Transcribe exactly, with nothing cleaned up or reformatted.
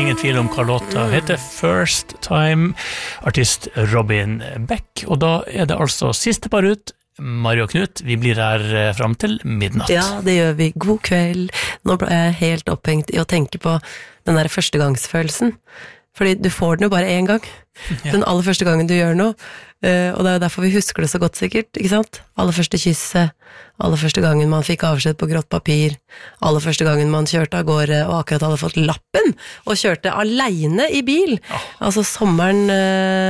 ingen tvil om hva låta heter. First Time, artist Robin Beck. Og da er det altså siste par ut. Mari og Knut, vi blir her frem til midnatt. Ja, det gjør vi. God kveld. Nå ble jeg helt opphengt i å tenke på den der førstegangsfølelsen. Fordi du får den jo bare en gang. Ja. Den aller første gangen du gjør noe. Og det er jo derfor vi husker det så godt sikkert, ikke sant? Aller første kysset, aller første gangen man fikk avskjed på grått papir, aller første gangen man kjørte av gårde og akkurat hadde fått lappen, og kjørte alene i bil. Ja. Altså sommeren...